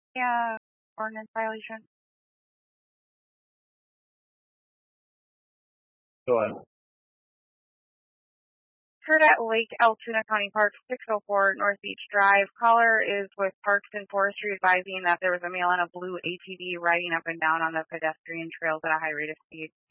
Yeah, ordinance violation. Go ahead. Heard at Lake Altoona County Park, 604 North Beach Drive. Caller is with Parks and Forestry advising that there was a male on a blue ATV riding up and down on the pedestrian trails at a high rate of speed.